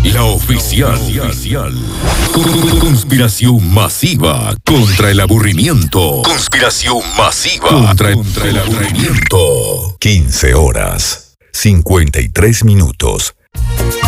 La oficial. Conspiración masiva contra el aburrimiento. Conspiración masiva contra el aburrimiento. 15 horas, 53 minutos.